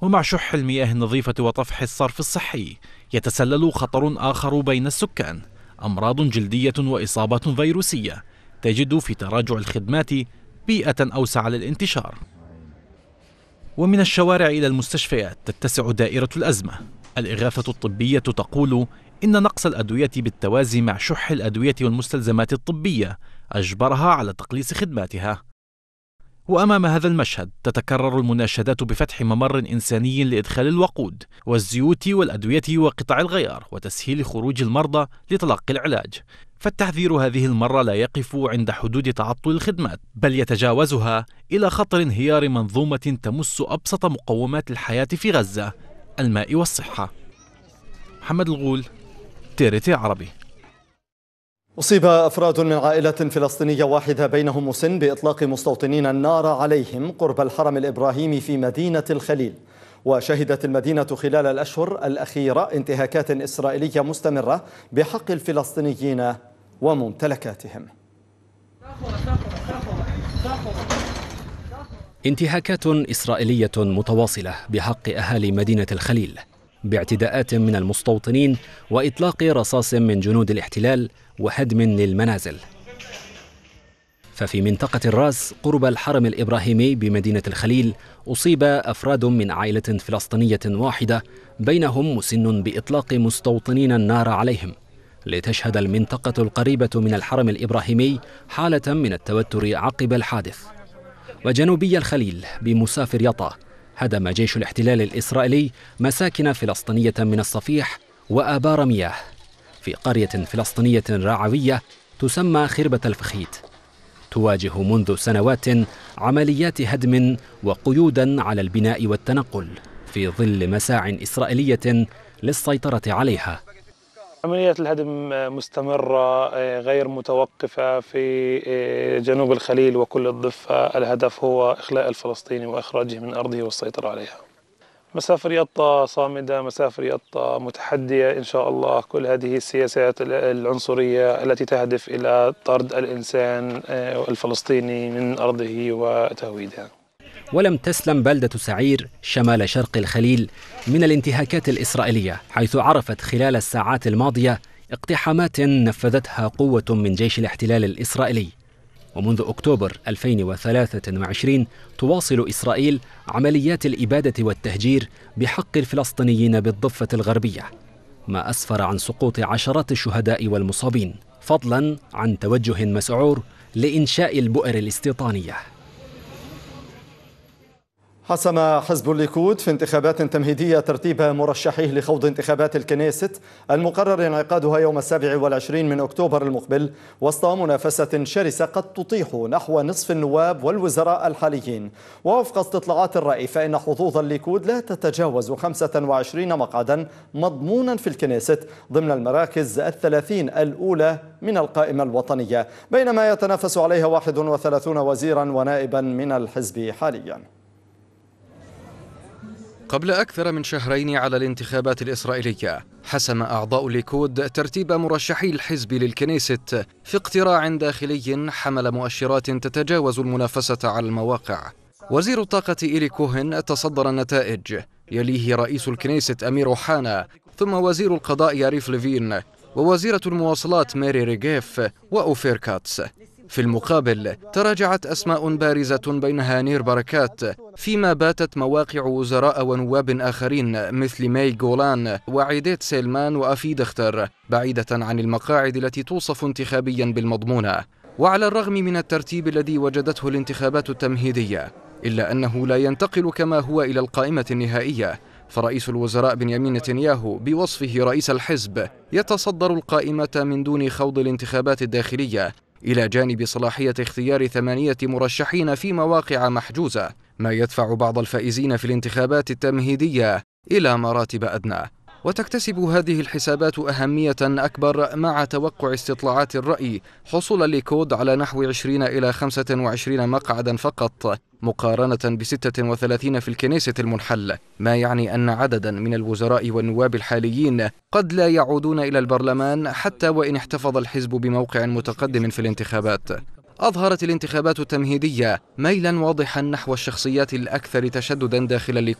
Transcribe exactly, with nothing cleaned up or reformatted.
ومع شح المياه النظيفة وطفح الصرف الصحي يتسلل خطر آخر بين السكان، أمراض جلدية وإصابات فيروسية تجد في تراجع الخدمات بيئة أوسع للانتشار. ومن الشوارع إلى المستشفيات تتسع دائرة الأزمة. الإغاثة الطبية تقول إن نقص الأدوية بالتوازي مع شح الأدوية والمستلزمات الطبية أجبرها على تقليص خدماتها. وأمام هذا المشهد تتكرر المناشدات بفتح ممر إنساني لإدخال الوقود والزيوت والأدوية وقطع الغيار وتسهيل خروج المرضى لتلقي العلاج. فالتحذير هذه المرة لا يقف عند حدود تعطل الخدمات، بل يتجاوزها إلى خطر انهيار منظومة تمس أبسط مقومات الحياة في غزة، الماء والصحة. محمد الغول، تي آر تي عربي. أصيب أفراد من عائلة فلسطينية واحدة بينهم مسن بإطلاق مستوطنين النار عليهم قرب الحرم الإبراهيمي في مدينة الخليل. وشهدت المدينة خلال الأشهر الأخيرة انتهاكات إسرائيلية مستمرة بحق الفلسطينيين وممتلكاتهم. انتهاكات إسرائيلية متواصلة بحق أهالي مدينة الخليل باعتداءات من المستوطنين وإطلاق رصاص من جنود الاحتلال وهدم للمنازل. ففي منطقة الراس قرب الحرم الإبراهيمي بمدينة الخليل أصيب أفراد من عائلة فلسطينية واحدة بينهم مسن بإطلاق مستوطنين النار عليهم، لتشهد المنطقة القريبة من الحرم الإبراهيمي حالة من التوتر عقب الحادث. وجنوبي الخليل بمسافر يطا هدم جيش الاحتلال الإسرائيلي مساكن فلسطينية من الصفيح وآبار مياه في قرية فلسطينية رعوية تسمى خربة الفخيت، تواجه منذ سنوات عمليات هدم وقيودا على البناء والتنقل في ظل مساع إسرائيلية للسيطرة عليها. عمليات الهدم مستمرة غير متوقفة في جنوب الخليل وكل الضفة. الهدف هو إخلاء الفلسطيني وإخراجه من أرضه والسيطرة عليها. مسافر يطا صامدة، مسافر يطا متحدية إن شاء الله. كل هذه السياسات العنصرية التي تهدف إلى طرد الإنسان الفلسطيني من أرضه وتهويدها. ولم تسلم بلدة سعير شمال شرق الخليل من الانتهاكات الإسرائيلية، حيث عرفت خلال الساعات الماضية اقتحامات نفذتها قوة من جيش الاحتلال الإسرائيلي. ومنذ أكتوبر ألفين وثلاثة وعشرين تواصل إسرائيل عمليات الإبادة والتهجير بحق الفلسطينيين بالضفة الغربية، ما أسفر عن سقوط عشرات الشهداء والمصابين، فضلا عن توجه مسعور لإنشاء البؤر الاستيطانية. حسم حزب الليكود في انتخابات تمهيدية ترتيب مرشحيه لخوض انتخابات الكنيست المقرر انعقادها يوم السابع والعشرين من أكتوبر المقبل، وسط منافسة شرسة قد تطيح نحو نصف النواب والوزراء الحاليين. ووفق استطلاعات الرأي فإن حظوظ الليكود لا تتجاوز خمسة وعشرين مقعدا مضمونا في الكنيست ضمن المراكز الثلاثين الأولى من القائمة الوطنية، بينما يتنافس عليها واحد وثلاثين وزيرا ونائبا من الحزب حاليا. قبل أكثر من شهرين على الانتخابات الإسرائيلية حسم أعضاء الليكود ترتيب مرشحي الحزب للكنيست في اقتراع داخلي حمل مؤشرات تتجاوز المنافسة على المواقع. وزير الطاقة إيلي كوهن تصدر النتائج، يليه رئيس الكنيست أمير أوحانا، ثم وزير القضاء ياريف ليفين، ووزيرة المواصلات ميري ريغيف وأوفير كاتس. في المقابل تراجعت أسماء بارزة بينها نير بركات، فيما باتت مواقع وزراء ونواب آخرين مثل ماي جولان وعيديت سيلمان وأفيد اختر بعيدة عن المقاعد التي توصف انتخابيا بالمضمونة. وعلى الرغم من الترتيب الذي وجدته الانتخابات التمهيدية، إلا أنه لا ينتقل كما هو إلى القائمة النهائية، فرئيس الوزراء بنيامين نتنياهو بوصفه رئيس الحزب يتصدر القائمة من دون خوض الانتخابات الداخلية، إلى جانب صلاحية اختيار ثمانية مرشحين في مواقع محجوزة، ما يدفع بعض الفائزين في الانتخابات التمهيدية إلى مراتب أدنى. وتكتسب هذه الحسابات أهمية أكبر مع توقع استطلاعات الرأي حصول الليكود على نحو عشرين إلى خمسة وعشرين مقعدا فقط، مقارنة بستة وثلاثين في الكنيست المنحل، ما يعني أن عددا من الوزراء والنواب الحاليين قد لا يعودون إلى البرلمان حتى وإن احتفظ الحزب بموقع متقدم في الانتخابات. أظهرت الانتخابات التمهيدية ميلا واضحا نحو الشخصيات الأكثر تشددا داخل الليكود